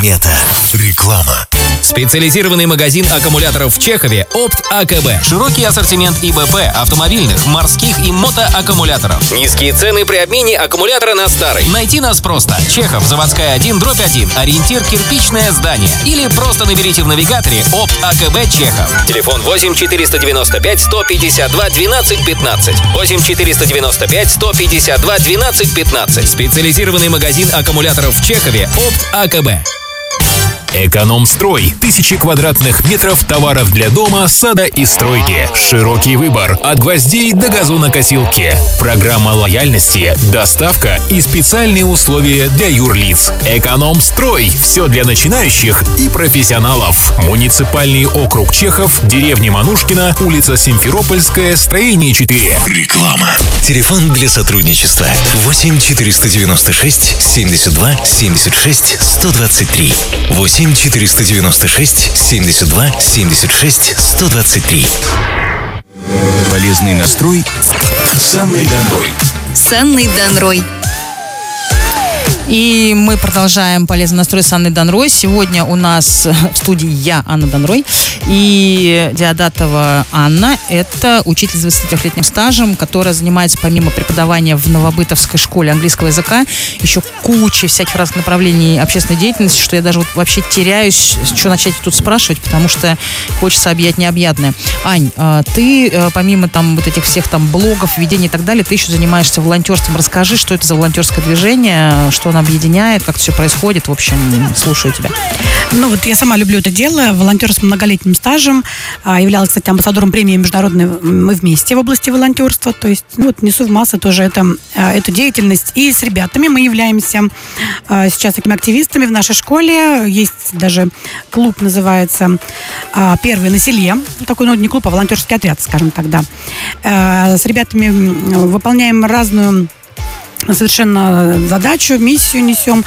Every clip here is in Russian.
Примета. Реклама. Специализированный магазин аккумуляторов в Чехове «Опт АКБ». Широкий ассортимент ИБП, автомобильных, морских и мотоаккумуляторов. Низкие цены при обмене аккумулятора на старый. Найти нас просто. Чехов, Заводская 1/1. Ориентир «Кирпичное здание». Или просто наберите в навигаторе «Опт АКБ Чехов». Телефон 8 495 152 12 15. 8 495 152 12 15. Специализированный магазин аккумуляторов в Чехове «Опт АКБ». Экономстрой. 1000 квадратных метров товаров для дома, сада и стройки. Широкий выбор. От гвоздей до газонокосилки. Программа лояльности, доставка и специальные условия для юрлиц. Экономстрой. Все для начинающих и профессионалов. Муниципальный округ Чехов, деревня Манушкина, улица Симферопольская, строение 4. Реклама. Телефон для сотрудничества 8 496 72 76 123. 8 496 72 76 123. Полезный настрой с Анной Данрой. С Анной Данрой. И мы продолжаем полезный настрой с Анной Данрой. Сегодня у нас в студии я, Анна Данрой, и Диадатова Анна. Это учитель с 23-летним стажем, которая занимается помимо преподавания в Новобытовской школе английского языка еще кучей всяких разных направлений общественной деятельности, что я даже вот вообще теряюсь, что начать тут спрашивать, потому что хочется объять необъятное. Ань, ты помимо там вот этих всех там блогов, ведений и так далее, ты еще занимаешься волонтерством. Расскажи, что это за волонтерское движение, что оно объединяет, как все происходит. В общем, слушаю тебя. Ну вот я сама люблю это дело. Волонтер с многолетним стажем. Являлась, кстати, амбассадором премии международной «Мы вместе» в области волонтерства. То есть, ну, вот несу в массы тоже эту деятельность. И с ребятами мы являемся сейчас такими активистами в нашей школе. Есть даже клуб, называется «Первый на селе». Такой, ну, не клуб, а волонтерский отряд, скажем так, да. С ребятами выполняем разную совершенно задачу, миссию несем.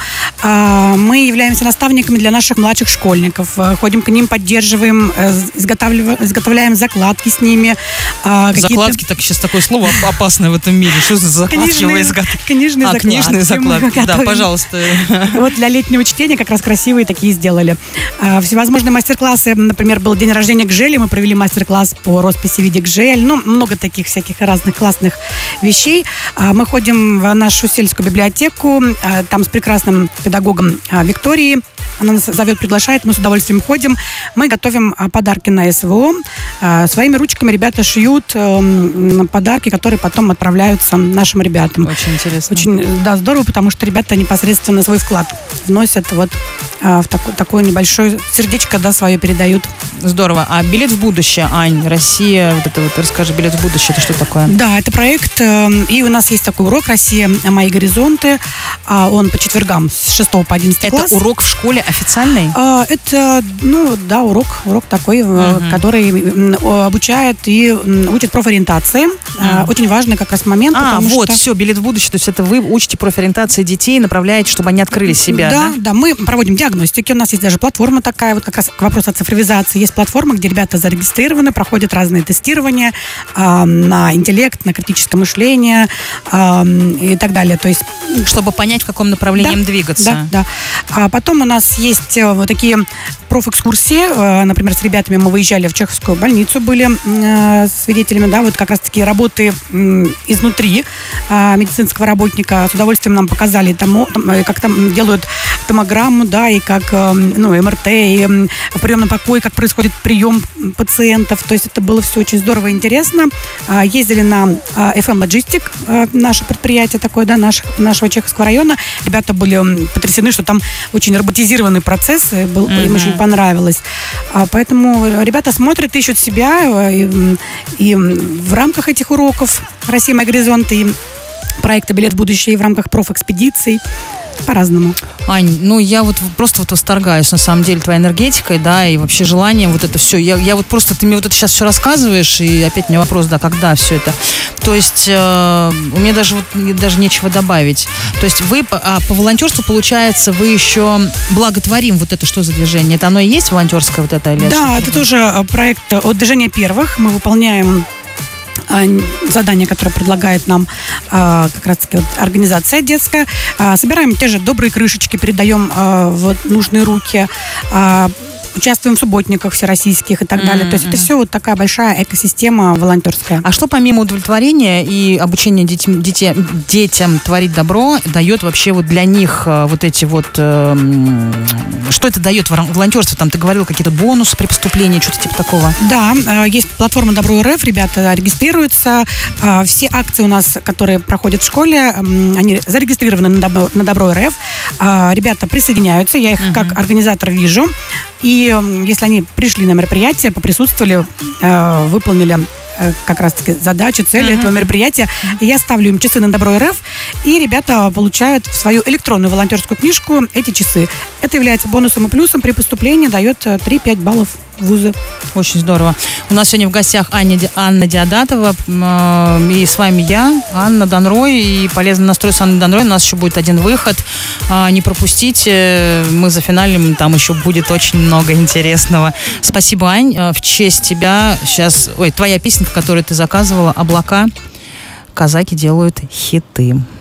Мы являемся наставниками для наших младших школьников. Ходим к ним, поддерживаем, изготовляем закладки с ними. Закладки, так сейчас такое слово опасное в этом мире. Что за закладки? Книжные закладки. Книжные закладки. Да, пожалуйста. Вот для летнего чтения как раз красивые такие сделали. Всевозможные мастер-классы. Например, был день рождения Гжели. Мы провели мастер-класс по росписи в виде Гжель. Ну, много таких всяких разных классных вещей. Мы ходим в нашу сельскую библиотеку, там с прекрасным педагогом Викторией. Она нас зовет, приглашает, мы с удовольствием ходим. Мы готовим подарки на СВО. Своими ручками ребята шьют подарки, которые потом отправляются нашим ребятам. Очень интересно. Очень, да, здорово, потому что ребята непосредственно свой вклад вносят вот в такое небольшое сердечко, да, свое передают. Здорово. А билет в будущее, Ань, Россия, вот это вот, расскажи, билет в будущее, это что такое? Да, это проект, и у нас есть такой урок «Россия. Мои горизонты». Он по четвергам с 6 по 11 класс. Это урок в школе официальный? Это, ну, да, урок такой, который обучает и учит профориентации. Очень важный как раз момент. Вот, все, билет в будущее, то есть это вы учите профориентации детей, направляете, чтобы они открыли себя, да? Да, мы проводим диагностики, у нас есть даже платформа такая, вот как раз к вопросу о цифровизации. Есть платформа, где ребята зарегистрированы, проходят разные тестирования на интеллект, на критическое мышление и так далее. То есть, чтобы понять, в каком направлении им двигаться. Да. А потом у нас есть вот такие профэкскурсии. Например, с ребятами мы выезжали в Чеховскую больницу, были свидетелями, да, вот как раз таки работы изнутри медицинского работника. С удовольствием нам показали, как там делают томограмму, да, и как, МРТ, и в приемном покое, как происходит прием пациентов. То есть это было все очень здорово и интересно. Ездили на FM Logistic, наше предприятие такое, да, нашего Чеховского района. Ребята были потрясены, что там очень роботизированный процесс, им очень понравилось. Поэтому ребята смотрят, ищут себя, и в рамках этих уроков «Россия. Мои горизонты», и проекта «Билет в будущее», и в рамках профэкспедиций. По-разному. Ань, ну я вот просто вот восторгаюсь на самом деле твоей энергетикой, да, и вообще желанием вот это все. Я вот просто, ты мне вот это сейчас все рассказываешь, и опять у меня вопрос, да, когда все это. То есть у меня даже нечего добавить. То есть вы по волонтерству, получается, вы еще благотворим, вот это что за движение? Это оно и есть волонтерское вот это? Или да, это тоже проект от движения первых. Мы выполняем задание, которое предлагает нам как раз-таки организация детская. Собираем те же добрые крышечки, передаем в нужные руки, участвуем в субботниках всероссийских и так далее. То есть это все вот такая большая экосистема волонтерская. А что помимо удовлетворения и обучения детям творить добро дает вообще вот для них вот эти вот... что это дает волонтерство? Там ты говорил, какие-то бонусы при поступлении, что-то типа такого? Да, есть платформа Добро.РФ, ребята регистрируются. Все акции у нас, которые проходят в школе, они зарегистрированы на Добро.РФ. Ребята присоединяются, я их как организатор вижу. И если они пришли на мероприятие, поприсутствовали, выполнили как раз-таки задачи, цели этого мероприятия, я ставлю им часы на Добро.РФ, и ребята получают в свою электронную волонтерскую книжку эти часы. Это является бонусом и плюсом при поступлении, дает 3-5 баллов в вузы. Очень здорово. У нас сегодня в гостях Анна Диадатова, и с вами я, Анна Донрой, и полезный настрой с Анной Донрой. У нас еще будет один выход. Не пропустите, мы зафиналим, там еще будет очень много интересного. Спасибо, Ань. В честь тебя сейчас... твоя песенка, которую ты заказывала, «Облака». Казаки делают хиты.